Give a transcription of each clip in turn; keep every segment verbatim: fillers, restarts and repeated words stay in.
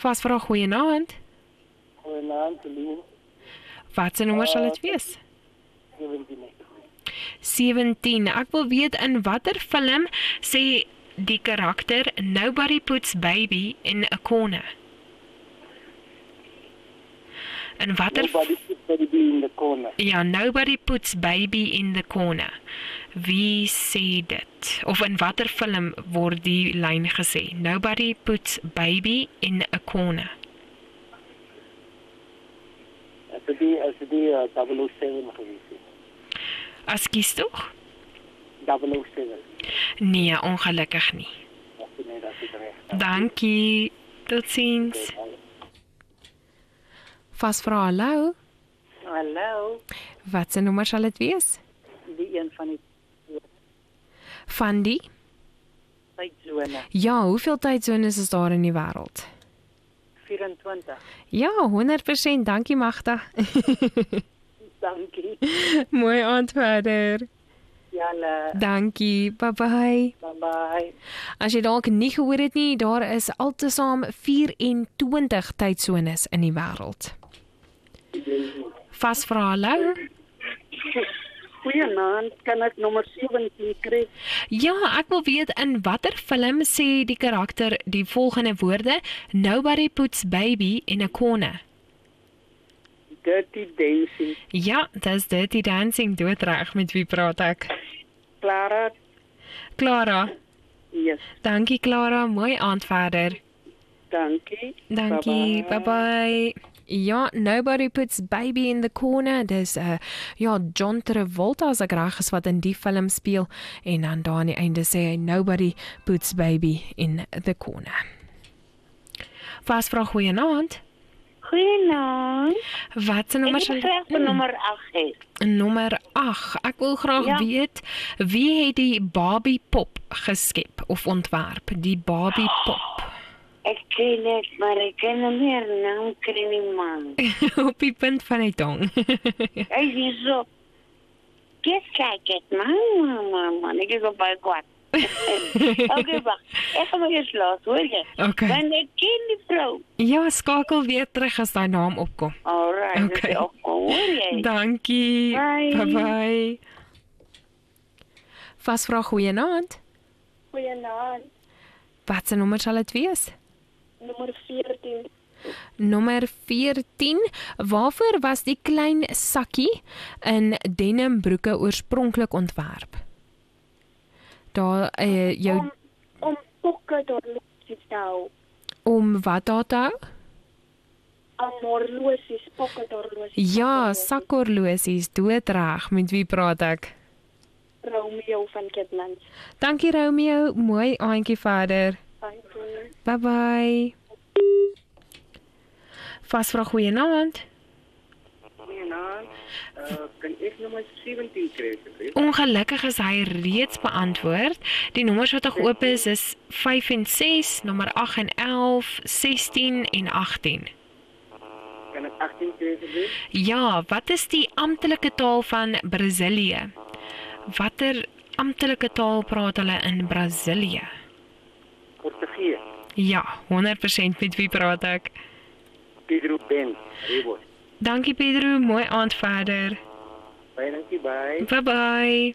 Vasvra, goeienaand. Goeienaand, Celine. Wat se nommer sal dit wees? sewentien. sewentien. Ek wil weet in watter film sê die karakter Nobody puts baby in a corner? In watter Nobody puts baby in the corner. Ja, nobody puts baby in the corner. Wie sê dit? Of in watter film word die lyn gesê? Nobody puts baby in a corner. As dit die, as dit die uh, double oh seven gewees het. Askies tog? double oh seven. Nee, ongelukkig nie. Of nee, dat is reg. Dankie. Totsiens. Vasvra, hallo. Hallo, Wat se nommer sal dit wees? die een van die Van die? tydsone, Ja, hoeveel tydsones is daar in die wêreld? vyerentwintig. Ja, honderd persent. Dankie Magda. Dankie. Mooi aand verder. Jelle, Dankie. Bye bye. bye bye. As jy dalk nie gehoor het nie, daar is altesaam vyerentwintig tydsones in die wêreld. Vasvra, hallo. Goeienaand, kan ek nommer sewentien kry? Ja, ek wil weet in watter film sê die karakter die volgende woorde: Nobody puts baby in a corner. Dirty Dancing. Ja, dis Dirty Dancing, doodreg. Met wie praat ek? Clara, Clara. yes, Dankie Clara, mooi aand verder. dankie. Dankie, bye bye. Ja, Nobody puts baby in the corner. Dis uh, ja, John Travolta as ek reg is wat in die film speel en dan daar aan die einde sê hy Nobody puts baby in the corner. Vasvra, goeienaand. Goeienaand. Wat se nommer Ek sal wil graag vir nommer agt hê. Nommer agt. Ek wil graag Ja. weet wie het die Barbie pop geskep of ontwerp? Die Barbie pop. Ek ken dit, maar ek ken nie meer naam kry nie man. Op die punt van die tong. Ek is so. Kies kyk ek man, man, man, man. Ek is op baie kwaad. Okay, wag. Ek gaan maar eers laat, hoor jy? Okay. Want ek ken die vrou. Ja, skakel weer terug as daai naam opkom. Alright, Okay. okay. Ook, hoor jy? Dankie. Bye. Bye bye. Vasvra, goeienaand. Goeienaand, Wat se nommer sal dit wees? nommer veertien. Nommer veertien. Waarvoor was die klein sakkie in denimbroeke oorspronklik ontwerp? Daar uh, jou Om, om pokke horlosies te hou. om wat daar te hou? Om horlosies, pokke horlosies. Ja, sakhorlosies, doodreg. Met wie praat ek? Romeo van Kitlands. Dankie Romeo, mooi aandjie verder. Dankie. Bye bye. Vasvra, goeienaand. Goeienaand. Uh, kan ek nommer sewentien kry asseblief? Ongelukkig is hy reeds beantwoord. Die nommers wat nog oop is is vyf en ses, nommer agt en elf, sestien en agttien. Kan ek agttien kry asseblief? Ja, wat is die amptelike taal van Brasilië? Watter amptelike taal praat hulle in Brasilië? Portugees. Ja, honderd persent. Met wie praat ek? Pedro Ben. Rebos. Dankie Pedro, mooi aand verder. Baie dankie, bye. Bye bye.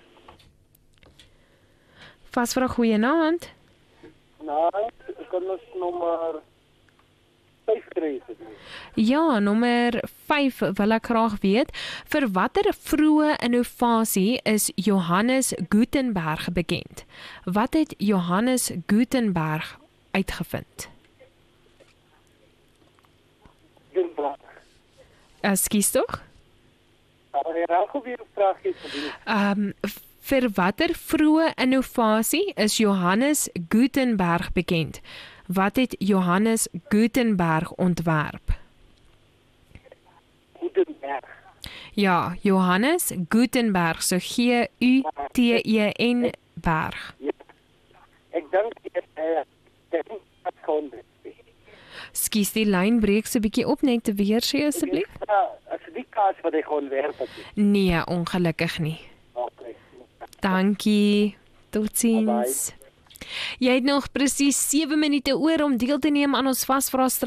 Vasvra, goeienaand. Nou, ek kan ons nommer vyf kry asseblief. Ja, nommer vyf wil ek graag weet, vir watter vroeë innovasie is Johannes Gutenberg bekend? Wat het Johannes Gutenberg uitgevind? Gutenberg. Ekskuus tog? Maar jy raak weer 'n vraag asseblief. Ehm vir watter vroeë innovasie is Johannes Gutenberg bekend? Wat het Johannes Gutenberg ontwerp? Gutenberg. Ja, Johannes Gutenberg, so G U T E N Berg. Ek dink dit is wat kon dit. Skus, die lyn breek so 'n bietjie op, net te weer sê asseblief. Ja, as die kaas wat hy gewoon werk het. Nee, ongelukkig nie. Okay. Dankie. Totsiens. Jy het nog presies sewe minute oor om deel te neem aan ons vasvra